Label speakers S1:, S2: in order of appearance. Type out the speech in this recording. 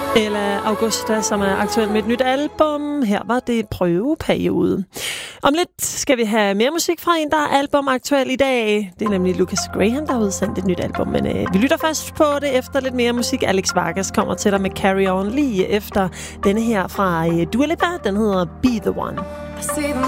S1: Eller Augusta, som er aktuel med et nyt album. Her var det prøveperiode. Om lidt skal vi have mere musik fra en, der er albumaktuel i dag. Det er nemlig Lucas Graham, der har udsendt et nyt album. Men vi lytter først på det efter lidt mere musik. Alex Vargas kommer til dig med Carry On lige efter denne her fra Dua Lipa. Den hedder Be The One.
S2: I see them